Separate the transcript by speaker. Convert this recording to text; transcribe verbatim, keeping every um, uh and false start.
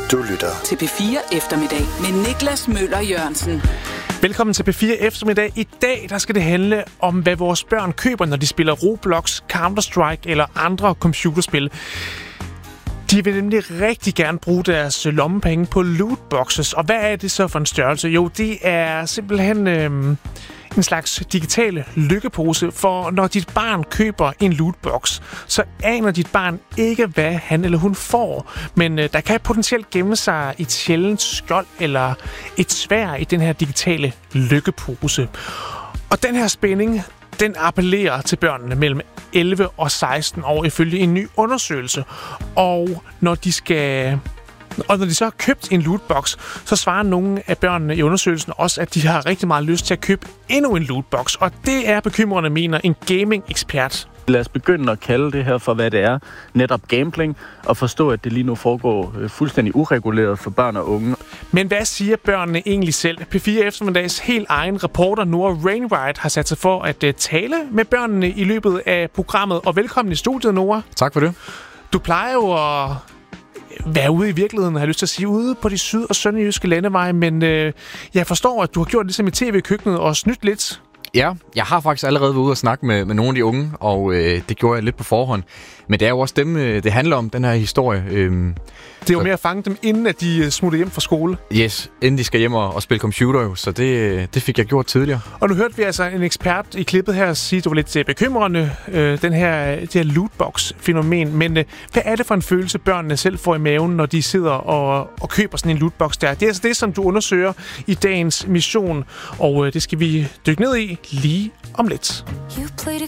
Speaker 1: Du lytter
Speaker 2: til P fire Eftermiddag med Niklas Møller Jørgensen.
Speaker 3: Velkommen til P fire Eftermiddag. I dag der skal det handle om, hvad vores børn køber, når de spiller Roblox, Counter-Strike eller andre computerspil. De vil nemlig rigtig gerne bruge deres lommepenge på lootboxes. Og hvad er det så for en størrelse? Jo, det er simpelthen øhm, en slags digitale lykkepose. For når dit barn køber en lootbox, så aner dit barn ikke, hvad han eller hun får. Men øh, der kan potentielt gemme sig et sjældent skjold eller et sværd i den her digitale lykkepose. Og den her spænding, den appellerer til børnene mellem elleve og seksten år ifølge en ny undersøgelse. Og når de skal... Og når de så har købt en lootbox, så svarer nogle af børnene i undersøgelsen også, at de har rigtig meget lyst til at købe endnu en lootbox. Og det er bekymrende, mener en gaming-ekspert.
Speaker 4: Lad os begynde at kalde det her for, hvad det er. Netop gambling, og forstå, at det lige nu foregår fuldstændig ureguleret for børn og unge.
Speaker 3: Men hvad siger børnene egentlig selv? P fire Eftermiddags helt egen reporter Nora Wainwright har sat sig for at tale med børnene i løbet af programmet. Og velkommen i studiet, Nora.
Speaker 5: Tak for det.
Speaker 3: Du plejer jo at være ude i virkeligheden, har jeg lyst til at sige, ude på de syd- og sønderjyske landeveje, men øh, jeg forstår, at du har gjort ligesom i tv-køkkenet og snydt lidt.
Speaker 5: Ja, jeg har faktisk allerede været ude og snakke med, med nogle af de unge, og øh, det gjorde jeg lidt på forhånd. Men det er jo også dem, øh, det handler om, den her historie. Øh,
Speaker 3: det er jo mere at fange dem, inden at de smutter hjem fra skole.
Speaker 5: Yes, inden de skal hjem og, og spille computer jo, så det, det fik jeg gjort tidligere.
Speaker 3: Og nu hørte vi altså en ekspert i klippet her sige, at det var lidt bekymrende, øh, den her, det her lootbox-fænomen. Men øh, hvad er det for en følelse, børnene selv får i maven, når de sidder og, og køber sådan en lootbox der? Det er altså det, som du undersøger i dagens mission, og øh, det skal vi dykke ned i lige om lidt.
Speaker 6: You played a